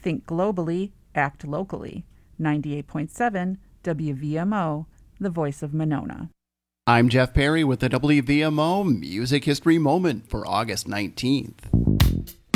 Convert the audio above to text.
Think globally, act locally. 98.7 WVMO, the voice of Monona. I'm Jeff Perry with the WVMO Music History Moment for August 19th.